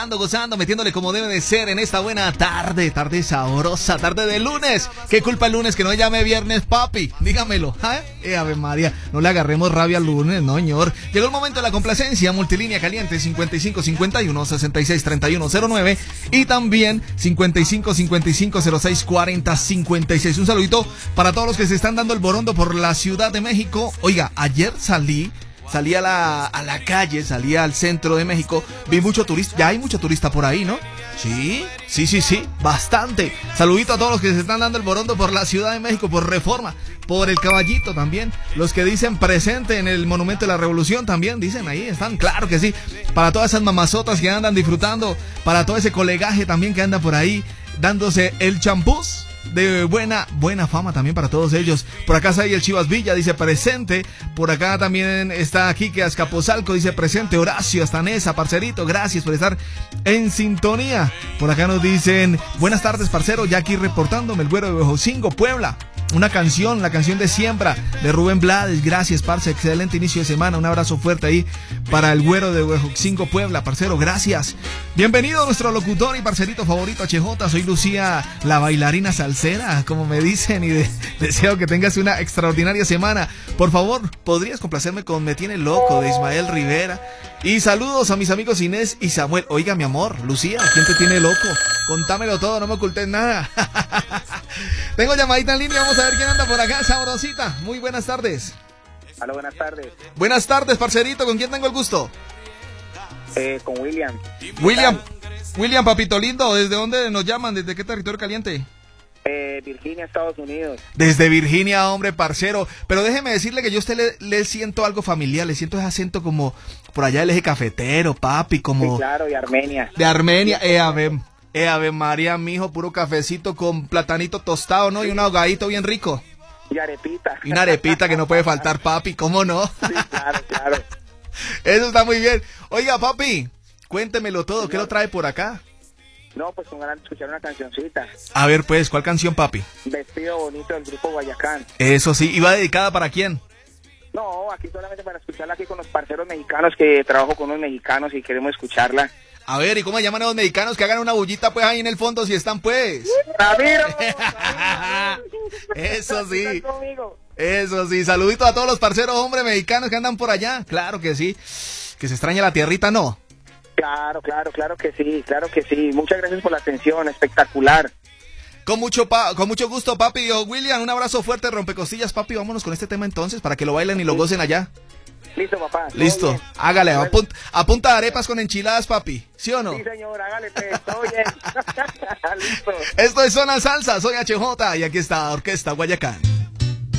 Ando gozando, metiéndole como debe de ser en esta buena tarde, tarde sabrosa, tarde de lunes. ¿Qué culpa el lunes que no llame viernes, papi? Dígamelo, Ave María, no le agarremos rabia al lunes, no, señor. Llegó el momento de la complacencia, multilínea caliente 5551-663109 y también 5555-0640-56. Un saludito para todos los que se están dando el borondo por la Ciudad de México. Oiga, ayer salí a la calle, salí al centro de México, vi mucho turista, ya hay mucho turista por ahí, ¿no? Sí, bastante. Saludito a todos los que se están dando el borondo por la Ciudad de México, por Reforma, por el Caballito también. Los que dicen presente en el Monumento de la Revolución también, dicen ahí, están, claro que sí. Para todas esas mamazotas que andan disfrutando, para todo ese colegaje también que anda por ahí, dándose el champús de buena fama también para todos ellos. Por acá está ahí el Chivas Villa, dice presente. Por acá también está Quique Azcapotzalco, dice presente. Horacio Astanesa, parcerito, gracias por estar en sintonía. Por acá nos dicen buenas tardes, parcero, ya aquí reportándome el Güero de Huejotzingo, Puebla. Una canción, la canción de Siembra de Rubén Blades. Gracias, parce, excelente inicio de semana. Un abrazo fuerte ahí para el Güero de Huejotzingo, Puebla, parcero, gracias. Bienvenido a nuestro locutor y parcerito favorito, HJ. Soy Lucía, la bailarina salsera, como me dicen, y deseo que tengas una extraordinaria semana. Por favor, ¿podrías complacerme con Me Tiene Loco de Ismael Rivera? Y saludos a mis amigos Inés y Samuel. Oiga, mi amor, Lucía, ¿quién te tiene loco? Contámelo todo, no me ocultes nada. Tengo llamadita en línea, vamos a ver quién anda por acá, sabrosita. Muy buenas tardes. Aló, buenas tardes. Buenas tardes, parcerito, ¿con quién tengo el gusto? Con William. William, papito lindo, ¿desde dónde nos llaman? ¿Desde qué territorio caliente? Virginia, Estados Unidos. Desde Virginia, hombre, parcero. Pero déjeme decirle que yo a usted le siento algo familiar, le siento ese acento como por allá del eje cafetero, papi, como... Sí, claro, de Armenia. De Armenia, Ave María, mijo, puro cafecito con platanito tostado, ¿no? Y un ahogadito bien rico. Y arepita. Y una arepita que no puede faltar, papi, ¿cómo no? Sí, claro. Eso está muy bien. Oiga, papi, cuéntemelo todo, ¿qué lo trae por acá? No, pues con ganas de escuchar una cancioncita. A ver, pues, ¿cuál canción, papi? Vestido Bonito del grupo Guayacán. Eso sí, ¿iba dedicada para quién? No, aquí solamente para escucharla aquí con los parceros mexicanos, que trabajo con unos mexicanos y queremos escucharla. A ver, ¿y cómo llaman a los mexicanos que hagan una bullita pues ahí en el fondo si están pues? ¡Ramiro! Eso sí, saludito a todos los parceros hombres mexicanos que andan por allá. Claro que sí, que se extraña la tierrita, ¿no? Claro que sí. Muchas gracias por la atención, espectacular. Con mucho gusto, papi. Yo, William, un abrazo fuerte, rompecostillas, papi. Vámonos con este tema entonces para que lo bailen y lo gocen allá. Listo, papá. Listo, hágale, apunta arepas con enchiladas, papi, ¿sí o no? Sí, señor, hágale, pues, todo bien. Listo. Esto es Zona Salsa, soy HJ y aquí está Orquesta Guayacán.